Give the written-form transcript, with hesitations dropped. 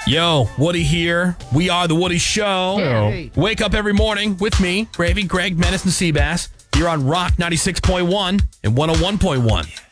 Yo, Woody here. We are The Woody Show. Hey. Wake up every morning with me, Gravy, Greg, Menace, and Seabass. You're on Rock 96.1 and 101.1.